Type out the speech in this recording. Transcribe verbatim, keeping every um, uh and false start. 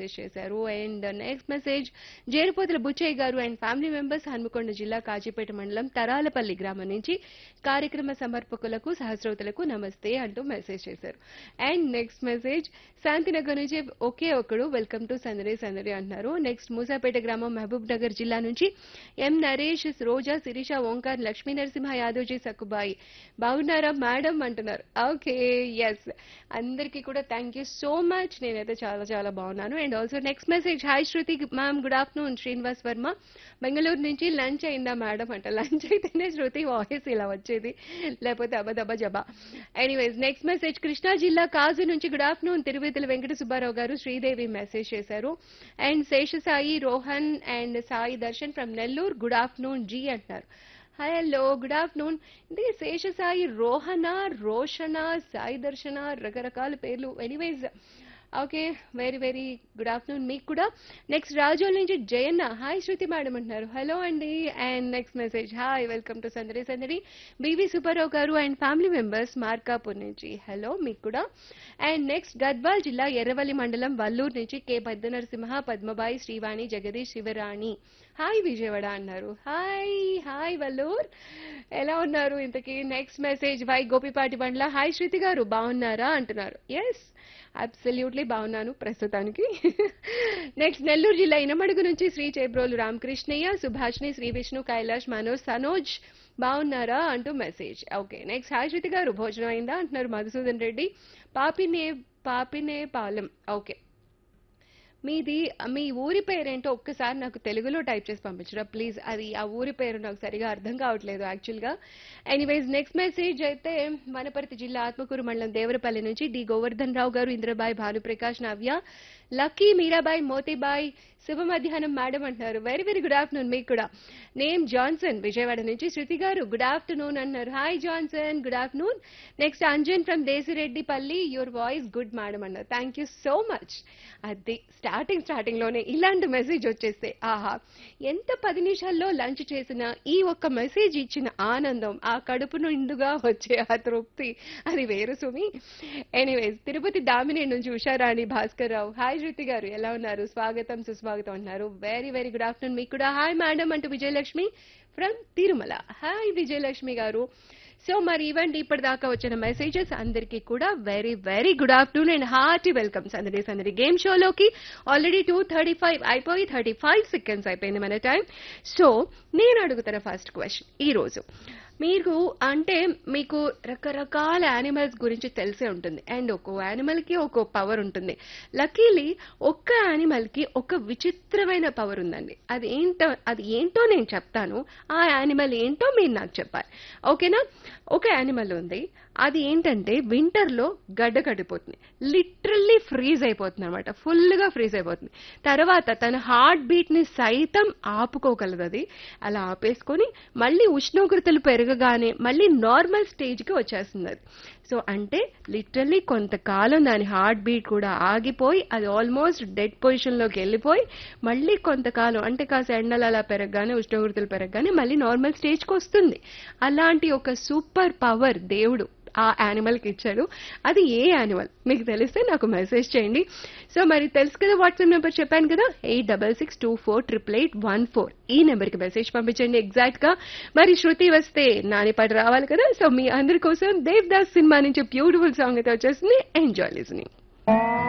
Message చేశారు. And next message Jerupothula Buchaiah గారు and family members Hanamkonda జిల్లా కాజీపేట మండలం తరాలపల్లి గ్రామం నుంచి కార్యక్రమ సమర్పకులకు సహస్రోతులకు నమస్తే అంటూ మెసేజ్ చేశారు. అండ్ నెక్స్ట్ మెసేజ్ శాంతినగర్ నుంచి ఒకే ఒకడు వెల్కమ్ టు సందడి సందడి అంటున్నారు. నెక్స్ట్ మూసాపేట గ్రామం మహబూబ్ నగర్ జిల్లా నుంచి ఎం నరేష్, రోజా, శిరీష, ఓంకార్, లక్ష్మీ నరసింహ యాదవ్జీ, సక్కుబాయి బాగున్నారా మేడం అంటున్నారు. ఓకే, ఎస్, అందరికీ కూడా థ్యాంక్ యూ సో మచ్. నేనైతే చాలా చాలా బాగున్నాను. And also next message hi Shruti ma'am, good afternoon. Srinivas Varma Bengaluru నుంచి లంచ్ అయిందా మేడం అంట. లంచ్ అయితేనే శృతి వాయిస్ ఇలా వచ్చేది, లేకపోతే అబదబ జబా. ఎనీవేస్ నెక్స్ట్ మెసేజ్ కృష్ణా జిల్లా కాజు నుంచి గుడ్ ఆఫ్టర్నూన్ తిరువేతుల వెంకట సుబ్బారావు గారు, శ్రీదేవి మెసేజ్ చేశారు. And Seshasai, Rohan and Sai Darshan from Nellore good afternoon G అంటున్నారు. Hello, good afternoon. ఇది శేషసాయి, రోహన, రోషన, సాయి దర్శన, రకరకాల పేర్లు. Anyways okay, very very good afternoon మీకు కూడా. నెక్స్ట్ రాజోల్ నుంచి జయన్న హాయ్ శృతి మేడం అంటున్నారు. హలో అండి. And next message hi welcome to సందడి సందడి బీవీ సుబ్బారావు గారు అండ్ ఫ్యామిలీ మెంబర్స్ మార్కాపూర్ నుంచి హలో మీకు కూడా. అండ్ నెక్స్ట్ గద్వాల్ జిల్లా ఎర్రవల్లి మండలం వల్లూరు నుంచి కె పెద్ద నరసింహ, పద్మబాయి, శ్రీవాణి, జగదీష్, శివరాణి హాయ్ విజయవాడ అన్నారు. హాయ్ హాయ్ వల్లూర్, ఎలా ఉన్నారు ఇంతకీ? Next message why Gopipati Bandla hi శృతి గారు బాగున్నారా అంటున్నారు. ఎస్, అబ్సల్యూట్లీ బాగున్నాను ప్రస్తుతానికి. నెక్స్ట్ నెల్లూరు జిల్లా ఇనమడుగు నుంచి శ్రీ చేబ్రోలు రామకృష్ణయ్య, సుభాష్ని, శ్రీ విష్ణు, కైలాష్, మనోజ్, సనోజ్ బాగున్నారా అంటూ మెసేజ్. ఓకే, నెక్స్ట్ హాయ్ శృతి గారు భోజనం అయిందా అంటున్నారు మధుసూదన్ రెడ్డి, పాపినే పాపినే పాలెం. ఓకే, మీది మీ ఊరి పేరేంటో ఒక్కసారి నాకు తెలుగులో టైప్ చేసి పంపించరా ప్లీజ్. అది ఆ ఊరి పేరు నాకు సరిగా అర్థం కావట్లేదు యాక్చువల్గా. ఎనీవేస్ నెక్స్ట్ మెసేజ్ అయితే వనపర్తి జిల్లా ఆత్మకూరు మండలం దేవరపల్లి నుంచి డి గోవర్ధన్ రావు గారు, ఇంద్రబాయ్, భానుప్రకాష్, నవ్య, లక్కీ, మీరాబాయ్, మోతీబాయ్ శుభ మధ్యాహ్నం మేడం అంటున్నారు. వెరీ వెరీ గుడ్ ఆఫ్టర్నూన్ మీకు కూడా. నేమ్ జాన్సన్ విజయవాడ నుంచి శృతి గారు గుడ్ ఆఫ్టర్నూన్ అన్నారు. Hi Johnson, good afternoon. Next Anjan from Desireddipalli your voice good madam అన్నారు. Thank you so much. అది స్టార్టింగ్ స్టార్టింగ్ లోనే ఇలాంటి మెసేజ్ వచ్చేస్తే ఆహా, ఎంత పది నిమిషాల్లో లంచ్ చేసినా ఈ ఒక్క మెసేజ్ ఇచ్చిన ఆనందం, ఆ కడుపు నిండుగా వచ్చే ఆ తృప్తి అది వేరు సుమి. ఎనీవేస్ తిరుపతి దామిని నుంచి ఉషారాణి భాస్కర్ రావు హాయ్ శృతి గారు ఎలా ఉన్నారు, స్వాగతం సుస్వాగతం అంటున్నారు. వెరీ వెరీ గుడ్ ఆఫ్టర్నూన్ మీకు కూడా. హాయ్ మేడం అంటూ విజయలక్ష్మి ఫ్రమ్ తిరుమల. హాయ్ విజయలక్ష్మి గారు. సో మరి ఇవ్వండి ఇప్పటిదాకా వచ్చిన మెసేజెస్ అందరికీ కూడా very very good afternoon and hearty welcome సందడి సందడి game షోలోకి. Already two thirty five అయిపోయి థర్టీ ఫైవ్ సెకండ్స్ అయిపోయింది మన టైం. సో నేను అడుగుతున్న ఫస్ట్ క్వశ్చన్ ఈ రోజు, మీరు అంటే మీకు రకరకాల యానిమల్స్ గురించి తెలిసే ఉంటుంది అండ్ ఒక్కో యానిమల్ కి ఒక్కో పవర్ ఉంటుంది. లక్కీలీ ఒక్క యానిమల్ కి ఒక విచిత్రమైన పవర్ ఉందండి. అది ఏంటో అది ఏంటో నేను చెప్తాను, ఆ యానిమల్ ఏంటో మీరు నాకు చెప్పాలి. ఓకేనా? ఒక యానిమల్ ఉంది, అది ఏంటంటే వింటర్ లో గడ్డ కట్టిపోతుంది, లిటరల్లీ ఫ్రీజ్ అయిపోతుంది అనమాట, ఫుల్ గా ఫ్రీజ్ అయిపోతుంది. తర్వాత తన హార్ట్ బీట్ ని సైతం ఆపుకోగలదు. అది అలా ఆపేసుకొని మళ్ళీ ఉష్ణోగ్రతలు పెరగగానే మళ్ళీ నార్మల్ స్టేజ్ కి వచ్చేస్తుంది అది. సో అంటే లిటరల్లీ కొంతకాలం దాని హార్ట్ బీట్ కూడా ఆగిపోయి అది ఆల్మోస్ట్ డెడ్ పొజిషన్ లోకి వెళ్ళిపోయి మళ్ళీ కొంతకాలం అంటే కాస్త ఎండలు అలా పెరగగానే ఉష్ణోగ్రతలు పెరగగానే మళ్ళీ నార్మల్ స్టేజ్ కి వస్తుంది. అలాంటి ఒక సూపర్ పవర్ దేవుడు ఆ యానిమల్ కి ఇచ్చాడు. అది ఏ యానిమల్ మీకు తెలిస్తే నాకు మెసేజ్ చేయండి. సో మరి తెలుసు కదా, వాట్సాప్ నెంబర్ చెప్పాను కదా, eight double six two four triple eight one four ఈ నెంబర్ కి మెసేజ్ పంపించండి ఎగ్జాక్ట్ గా. మరి శృతి వస్తే నాని పాట రావాలి కదా. సో మీ అందరి కోసం దేవ్దాస్ సినిమా నుంచి బ్యూటిఫుల్ సాంగ్ అయితే వచ్చేసింది. Enjoy listening.